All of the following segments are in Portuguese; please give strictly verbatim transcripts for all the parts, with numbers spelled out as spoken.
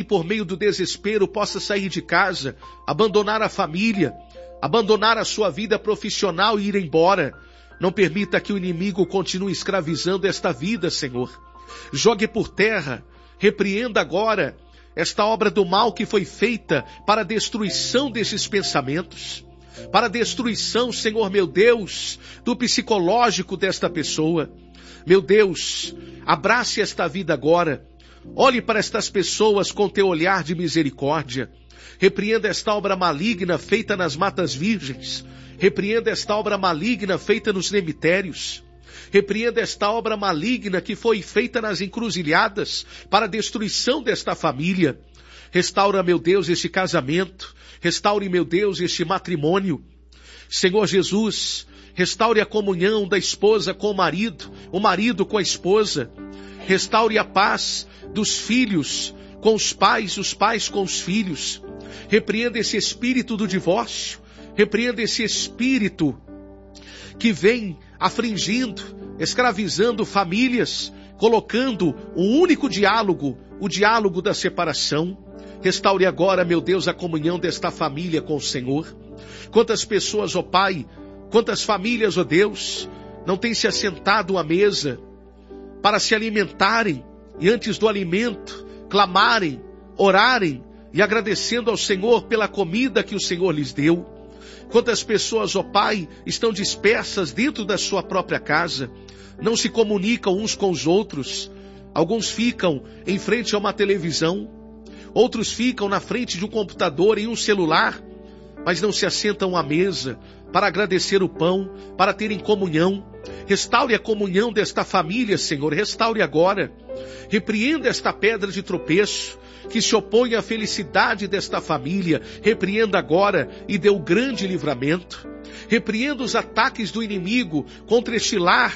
por meio do desespero, possa sair de casa, abandonar a família, abandonar a sua vida profissional e ir embora. Não permita que o inimigo continue escravizando esta vida, Senhor. Jogue por terra, repreenda agora esta obra do mal que foi feita para a destruição desses pensamentos, para a destruição, Senhor meu Deus, do psicológico desta pessoa. Meu Deus, abrace esta vida agora. Olhe para estas pessoas com teu olhar de misericórdia. Repreenda esta obra maligna feita nas matas virgens. Repreenda esta obra maligna feita nos cemitérios. Repreenda esta obra maligna que foi feita nas encruzilhadas para a destruição desta família. Restaura, meu Deus, este casamento. Restaure, meu Deus, este matrimônio. Senhor Jesus, restaure a comunhão da esposa com o marido, o marido com a esposa. Restaure a paz dos filhos com os pais, os pais com os filhos. Repreenda esse espírito do divórcio. Repreenda esse espírito que vem afligindo, escravizando famílias, colocando um único diálogo, o diálogo da separação. Restaure agora, meu Deus, a comunhão desta família com o Senhor. Quantas pessoas, ó Pai, quantas famílias, ó Deus, não têm se assentado à mesa para se alimentarem e antes do alimento clamarem, orarem e agradecendo ao Senhor pela comida que o Senhor lhes deu. Quantas pessoas, ó Pai, estão dispersas dentro da sua própria casa, não se comunicam uns com os outros. Alguns ficam em frente a uma televisão, outros ficam na frente de um computador e um celular, mas não se assentam à mesa para agradecer o pão, para terem comunhão. Restaure a comunhão desta família, Senhor, restaure agora. Repreenda esta pedra de tropeço que se opõe à felicidade desta família. Repreenda agora e dê o grande livramento. Repreenda os ataques do inimigo contra este lar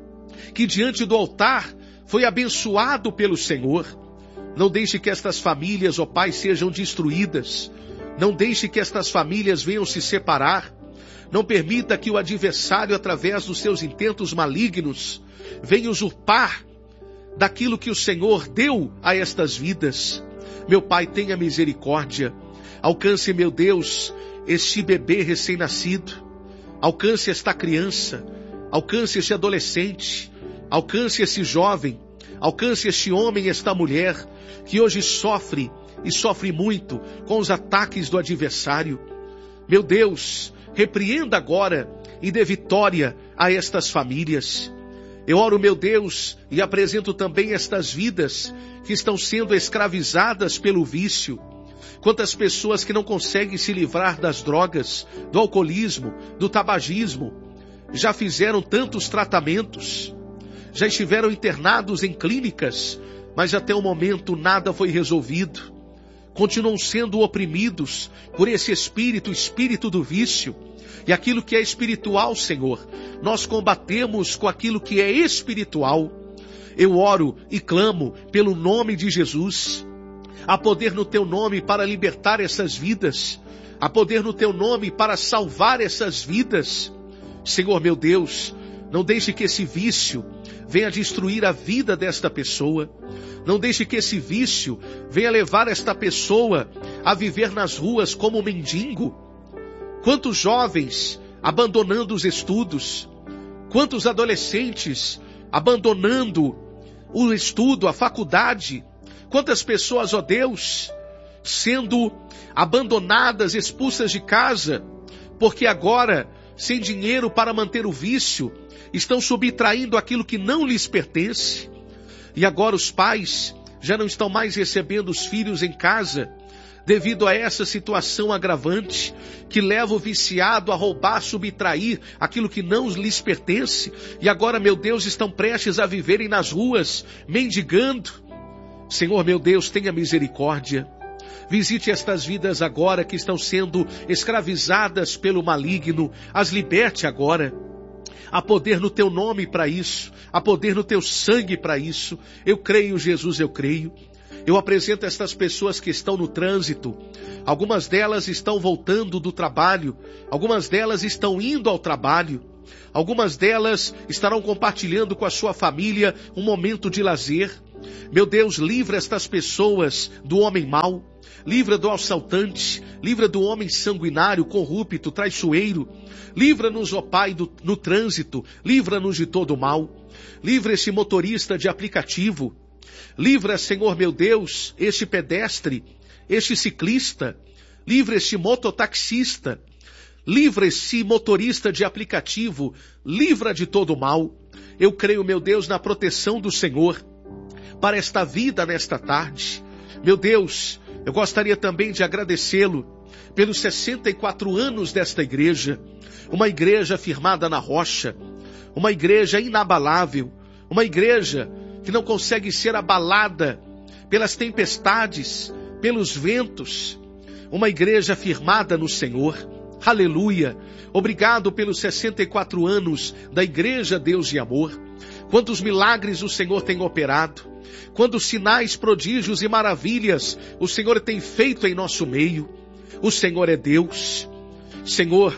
que diante do altar foi abençoado pelo Senhor. Não deixe que estas famílias, ó Pai, sejam destruídas. Não deixe que estas famílias venham se separar. Não permita que o adversário, através dos seus intentos malignos, venha usurpar daquilo que o Senhor deu a estas vidas. Meu Pai, tenha misericórdia. Alcance, meu Deus, este bebê recém-nascido. Alcance esta criança. Alcance este adolescente. Alcance esse jovem. Alcance este homem, esta mulher, que hoje sofre e sofre muito com os ataques do adversário. Meu Deus, repreenda agora e dê vitória a estas famílias. Eu oro, meu Deus, e apresento também estas vidas que estão sendo escravizadas pelo vício. Quantas pessoas que não conseguem se livrar das drogas, do alcoolismo, do tabagismo, já fizeram tantos tratamentos, já estiveram internados em clínicas, mas até o momento nada foi resolvido. Continuam sendo oprimidos por esse espírito, espírito do vício. E aquilo que é espiritual, Senhor, nós combatemos com aquilo que é espiritual. Eu oro e clamo pelo nome de Jesus. Há poder no teu nome para libertar essas vidas. Há poder no teu nome para salvar essas vidas. Senhor meu Deus, não deixe que esse vício venha destruir a vida desta pessoa. Não deixe que esse vício venha levar esta pessoa a viver nas ruas como um mendigo. Quantos jovens abandonando os estudos, quantos adolescentes abandonando o estudo, a faculdade, quantas pessoas, ó Deus, sendo abandonadas, expulsas de casa, porque agora, sem dinheiro para manter o vício, estão subtraindo aquilo que não lhes pertence. E agora os pais já não estão mais recebendo os filhos em casa, devido a essa situação agravante, que leva o viciado a roubar, subtrair aquilo que não lhes pertence, e agora, meu Deus, estão prestes a viverem nas ruas, mendigando. Senhor, meu Deus, tenha misericórdia. Visite estas vidas agora que estão sendo escravizadas pelo maligno, as liberte agora. Há poder no teu nome para isso, há poder no teu sangue para isso. Eu creio, Jesus, eu creio. Eu apresento estas pessoas que estão no trânsito. Algumas delas estão voltando do trabalho. Algumas delas estão indo ao trabalho. Algumas delas estarão compartilhando com a sua família um momento de lazer. Meu Deus, livra estas pessoas do homem mau, livra do assaltante, livra do homem sanguinário, corrupto, traiçoeiro. Livra-nos, ó Pai, do, no trânsito, livra-nos de todo o mal. Livra esse motorista de aplicativo. Livra, Senhor meu Deus, este pedestre, este ciclista. Livra este mototaxista. Livra esse motorista de aplicativo. Livra de todo o mal. Eu creio, meu Deus, na proteção do Senhor para esta vida nesta tarde. Meu Deus, eu gostaria também de agradecê-lo pelos sessenta e quatro anos desta igreja, uma igreja firmada na rocha, uma igreja inabalável, uma igreja que não consegue ser abalada pelas tempestades, pelos ventos, uma igreja firmada no Senhor. Aleluia! Obrigado pelos sessenta e quatro anos da Igreja Deus de Amor. Quantos milagres o Senhor tem operado, quantos sinais, prodígios e maravilhas o Senhor tem feito em nosso meio. O Senhor é Deus. Senhor,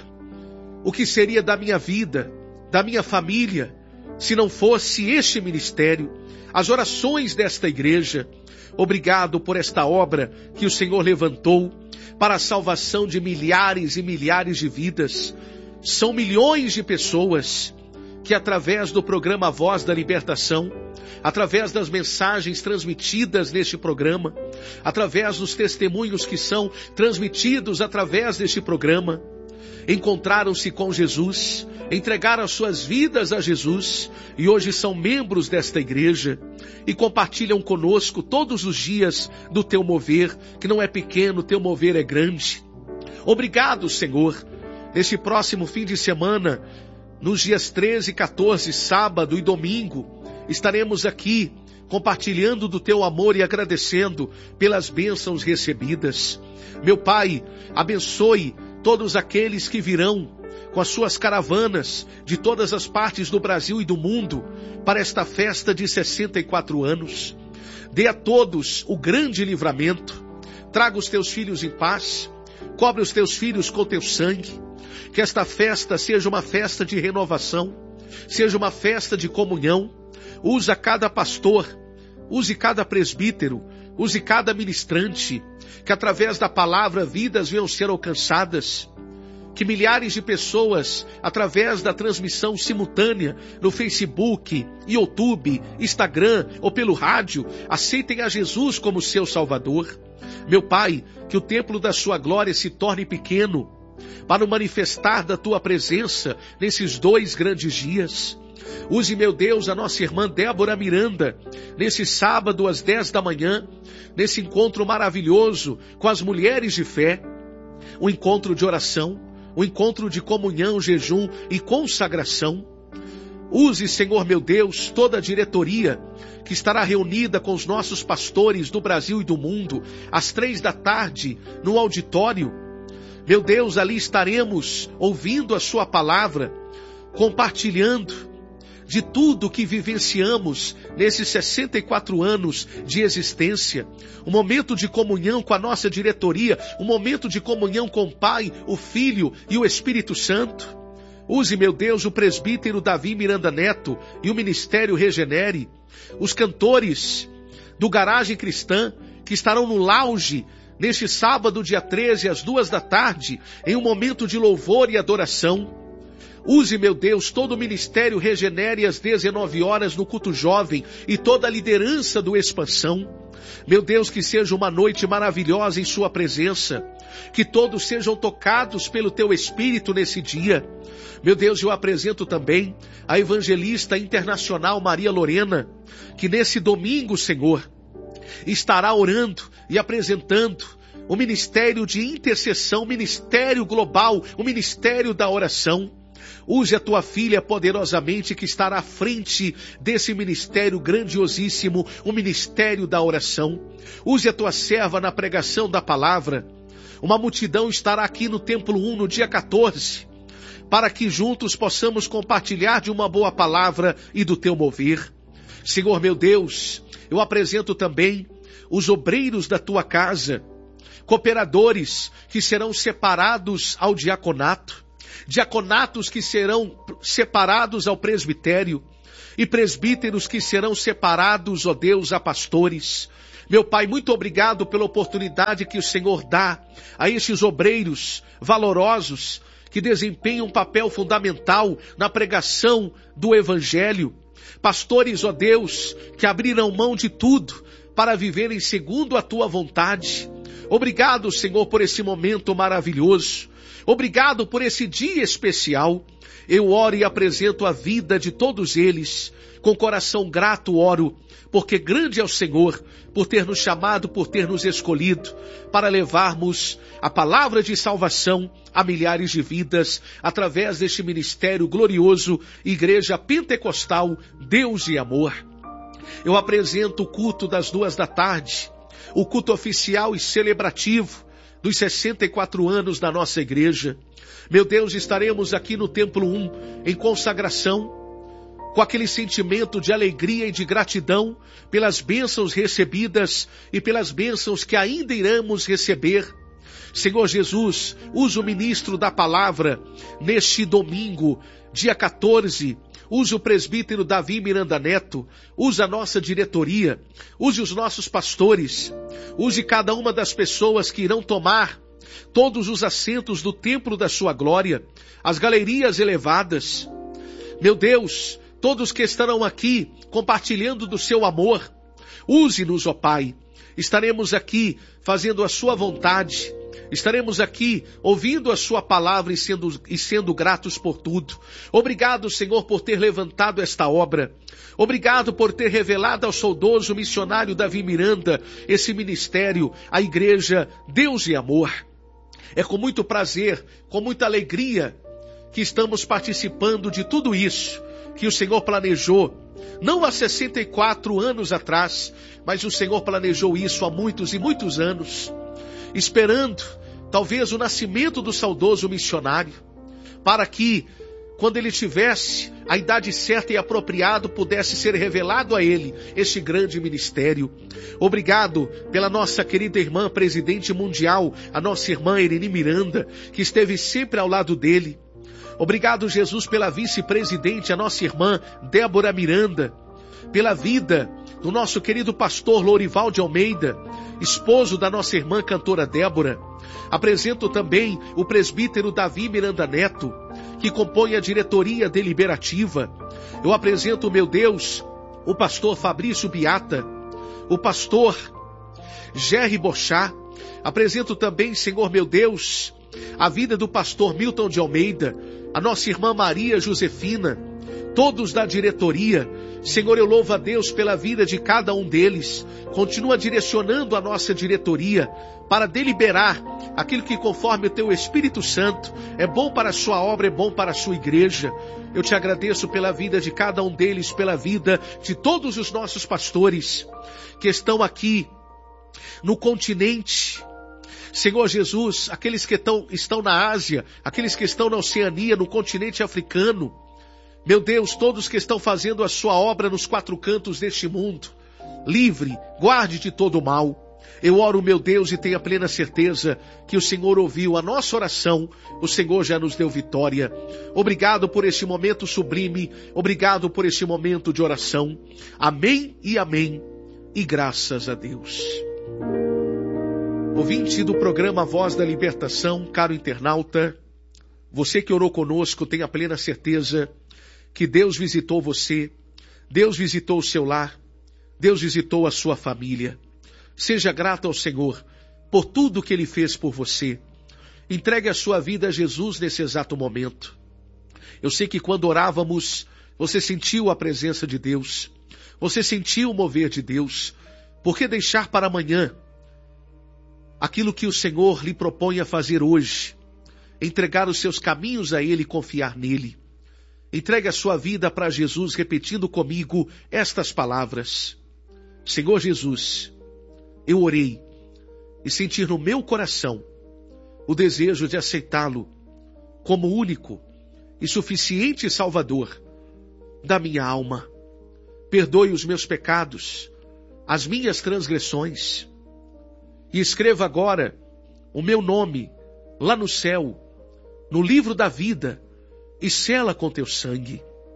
o que seria da minha vida, da minha família, se não fosse este ministério, as orações desta igreja? Obrigado por esta obra que o Senhor levantou para a salvação de milhares e milhares de vidas. São milhões de pessoas que, através do programa Voz da Libertação, através das mensagens transmitidas neste programa, através dos testemunhos que são transmitidos através deste programa, encontraram-se com Jesus, entregaram suas vidas a Jesus e hoje são membros desta igreja e compartilham conosco todos os dias do teu mover, que não é pequeno, teu mover é grande. Obrigado, Senhor. Neste próximo fim de semana, nos dias treze e quatorze, sábado e domingo, estaremos aqui compartilhando do teu amor e agradecendo pelas bênçãos recebidas. Meu Pai, abençoe todos aqueles que virão com as suas caravanas de todas as partes do Brasil e do mundo para esta festa de sessenta e quatro anos. Dê a todos o grande livramento. Traga os teus filhos em paz. Cobre os teus filhos com teu sangue. Que esta festa seja uma festa de renovação, seja uma festa de comunhão. Usa cada pastor, use cada presbítero, use cada ministrante, que através da palavra vidas venham ser alcançadas. Que milhares de pessoas, através da transmissão simultânea no Facebook, YouTube, Instagram ou pelo rádio, aceitem a Jesus como seu Salvador. Meu Pai, que o templo da sua glória se torne pequeno, para o manifestar da tua presença nesses dois grandes dias. Use, meu Deus, a nossa irmã Débora Miranda, nesse sábado às dez da manhã, nesse encontro maravilhoso com as mulheres de fé, um encontro de oração, um encontro de comunhão, jejum e consagração. Use, Senhor meu Deus, toda a diretoria que estará reunida com os nossos pastores do Brasil e do mundo, às três da tarde, no auditório. Meu Deus, ali estaremos ouvindo a sua palavra, compartilhando de tudo que vivenciamos nesses sessenta e quatro anos de existência. Um momento de comunhão com a nossa diretoria, um momento de comunhão com o Pai, o Filho e o Espírito Santo. Use, meu Deus, o presbítero Davi Miranda Neto e o Ministério Regenere, os cantores do Garagem Cristã, que estarão no lounge neste sábado, dia treze, às duas da tarde, em um momento de louvor e adoração. Use, meu Deus, todo o Ministério Regenere às dezenove horas no culto jovem e toda a liderança do Expansão. Meu Deus, que seja uma noite maravilhosa em sua presença, que todos sejam tocados pelo teu Espírito nesse dia. Meu Deus, eu apresento também a evangelista internacional Maria Lorena, que nesse domingo, Senhor, estará orando e apresentando o ministério de intercessão, o ministério global, o ministério da oração. Use a tua filha poderosamente que estará à frente desse ministério grandiosíssimo, o ministério da oração. Use a tua serva na pregação da palavra. Uma multidão estará aqui no Templo um no dia quatorze, para que juntos possamos compartilhar de uma boa palavra e do teu mover. Senhor meu Deus, eu apresento também os obreiros da tua casa, cooperadores que serão separados ao diaconato, diaconatos que serão separados ao presbitério. e presbíteros que serão separados, ó Deus, a pastores. Meu Pai, muito obrigado pela oportunidade que o Senhor dá a estes obreiros valorosos que desempenham um papel fundamental na pregação do Evangelho. Pastores, ó Deus, que abriram mão de tudo para viverem segundo a Tua vontade. Obrigado, Senhor, por esse momento maravilhoso. Obrigado por esse dia especial. Eu oro e apresento a vida de todos eles. Com coração grato oro, porque grande é o Senhor, por ter nos chamado, por ter nos escolhido, para levarmos a palavra de salvação a milhares de vidas, através deste ministério glorioso, Igreja Pentecostal, Deus e Amor. Eu apresento o culto das duas da tarde, o culto oficial e celebrativo dos sessenta e quatro anos da nossa igreja. Meu Deus, estaremos aqui no Templo um, em consagração, com aquele sentimento de alegria e de gratidão pelas bênçãos recebidas e pelas bênçãos que ainda iremos receber. Senhor Jesus, usa o ministro da palavra neste domingo, dia quatorze, usa o presbítero Davi Miranda Neto, usa a nossa diretoria, use os nossos pastores, use cada uma das pessoas que irão tomar todos os assentos do templo da sua glória, as galerias elevadas. Meu Deus, todos que estarão aqui compartilhando do seu amor, use-nos, ó Pai. Estaremos aqui fazendo a sua vontade. Estaremos aqui ouvindo a sua palavra e sendo, e sendo gratos por tudo. Obrigado, Senhor, por ter levantado esta obra. Obrigado por ter revelado ao saudoso missionário Davi Miranda esse ministério, a Igreja Deus e Amor. É com muito prazer, com muita alegria, que estamos participando de tudo isso que o Senhor planejou, não há sessenta e quatro anos atrás, mas o Senhor planejou isso há muitos e muitos anos, esperando talvez o nascimento do saudoso missionário, para que, quando ele tivesse a idade certa e apropriada, pudesse ser revelado a ele este grande ministério. Obrigado pela nossa querida irmã presidente mundial, a nossa irmã Irene Miranda, que esteve sempre ao lado dele. Obrigado, Jesus, pela vice-presidente, a nossa irmã Débora Miranda, pela vida do nosso querido pastor Lourival de Almeida, esposo da nossa irmã cantora Débora. Apresento também o presbítero Davi Miranda Neto, que compõe a diretoria deliberativa. Eu apresento, meu Deus, o pastor Fabrício Biata, o pastor Jerry Bochá. Apresento também, Senhor meu Deus, a vida do pastor Milton de Almeida, a nossa irmã Maria Josefina, todos da diretoria. Senhor, eu louvo a Deus pela vida de cada um deles. Continua direcionando a nossa diretoria para deliberar aquilo que, conforme o Teu Espírito Santo, é bom para a sua obra, é bom para a sua igreja. Eu te agradeço pela vida de cada um deles, pela vida de todos os nossos pastores que estão aqui no continente. Senhor Jesus, aqueles que estão, estão na Ásia, aqueles que estão na Oceania, no continente africano, meu Deus, todos que estão fazendo a sua obra nos quatro cantos deste mundo, livre, guarde de todo o mal. Eu oro, meu Deus, e tenho a plena certeza que o Senhor ouviu a nossa oração, o Senhor já nos deu vitória. Obrigado por este momento sublime, obrigado por este momento de oração. Amém e amém, e graças a Deus. Ouvinte do programa Voz da Libertação, caro internauta, você que orou conosco, tenha plena certeza que Deus visitou você, Deus visitou o seu lar, Deus visitou a sua família. Seja grato ao Senhor por tudo que Ele fez por você. Entregue a sua vida a Jesus nesse exato momento. Eu sei que quando orávamos, você sentiu a presença de Deus, você sentiu o mover de Deus. Por que deixar para amanhã aquilo que o Senhor lhe propõe a fazer hoje? Entregar os seus caminhos a Ele e confiar nele. Entregue a sua vida para Jesus, repetindo comigo estas palavras. Senhor Jesus, eu orei e senti no meu coração o desejo de aceitá-lo como único e suficiente Salvador da minha alma. Perdoe os meus pecados, as minhas transgressões, e escreva agora o meu nome lá no céu, no livro da vida, e sela com teu sangue.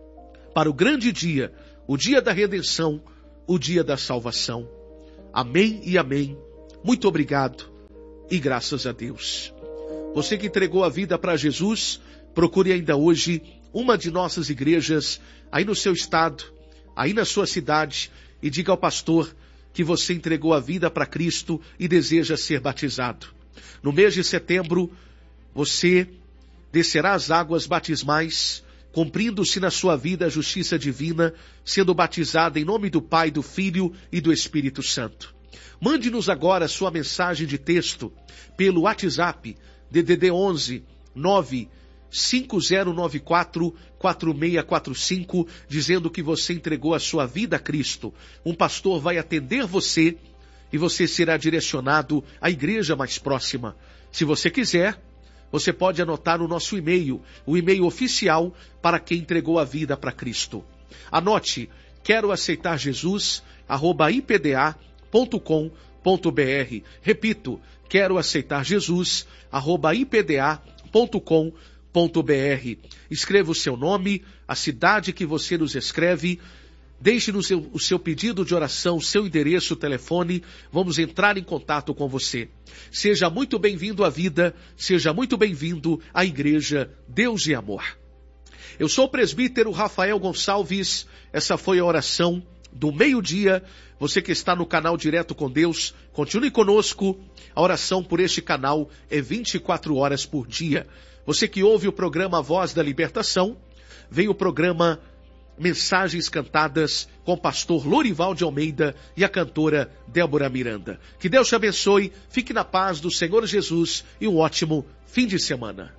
para o grande dia, o dia da redenção, o dia da salvação. Amém e amém. Muito obrigado e graças a Deus. Você que entregou a vida para Jesus, procure ainda hoje uma de nossas igrejas, aí no seu estado, aí na sua cidade, e diga ao pastor que você entregou a vida para Cristo e deseja ser batizado. No mês de setembro, você descerá as águas batismais, cumprindo-se na sua vida a justiça divina, sendo batizado em nome do Pai, do Filho e do Espírito Santo. Mande-nos agora a sua mensagem de texto pelo WhatsApp D D D onze nove cinco zero nove quatro quatro seis quatro cinco, dizendo que você entregou a sua vida a Cristo. Um pastor vai atender você e você será direcionado à igreja mais próxima. Se você quiser, você pode anotar o nosso e-mail, o e-mail oficial para quem entregou a vida para Cristo. Anote, quero aceitar Jesus, arroba i p d a ponto com ponto b r. Repito, quero aceitar Jesus, arroba i p d a ponto com ponto b r. Escreva o seu nome, a cidade que você nos escreve, deixe-nos o seu pedido de oração, o seu endereço, o telefone, vamos entrar em contato com você. Seja muito bem-vindo à vida, seja muito bem-vindo à Igreja Deus e Amor. Eu sou o presbítero Rafael Gonçalves, essa foi a oração do meio-dia. Você que está no canal Direto com Deus, continue conosco. A oração por este canal é vinte e quatro horas por dia. Você que ouve o programa Voz da Libertação, vem o programa Mensagens Cantadas com o pastor Lorival de Almeida e a cantora Débora Miranda. Que Deus te abençoe, fique na paz do Senhor Jesus e um ótimo fim de semana.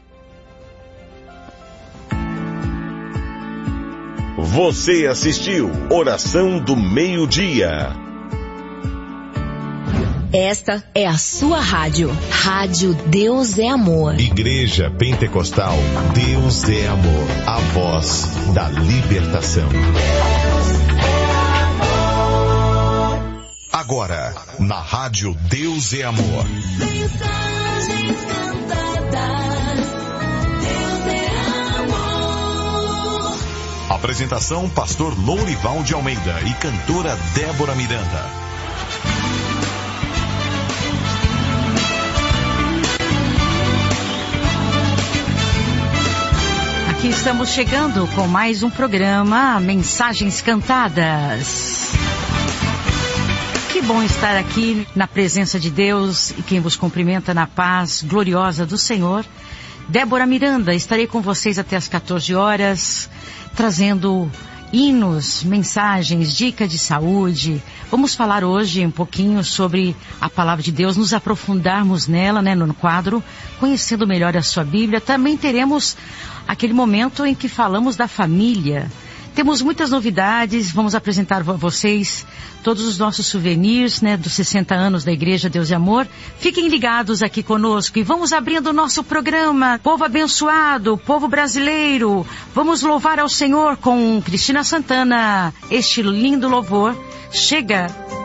Você assistiu Oração do Meio-Dia. Esta é a sua rádio. Rádio Deus é Amor. Igreja Pentecostal Deus é Amor. A voz da libertação. Agora, na Rádio Deus é Amor. Mensagens cantadas. Deus é Amor. Apresentação: pastor Lourival de Almeida e cantora Débora Miranda. Aqui estamos chegando com mais um programa Mensagens Cantadas. Que bom estar aqui na presença de Deus e quem vos cumprimenta na paz gloriosa do Senhor. Débora Miranda, estarei com vocês até as quatorze horas, trazendo hinos, mensagens, dicas de saúde. Vamos falar hoje um pouquinho sobre a palavra de Deus, nos aprofundarmos nela, né, no quadro, conhecendo melhor a sua Bíblia. Também teremos aquele momento em que falamos da família. Temos muitas novidades, vamos apresentar a vocês todos os nossos souvenirs, né, dos sessenta anos da Igreja Deus e Amor. Fiquem ligados aqui conosco e vamos abrindo o nosso programa. Povo abençoado, povo brasileiro, vamos louvar ao Senhor com Cristina Santana. Este lindo louvor chega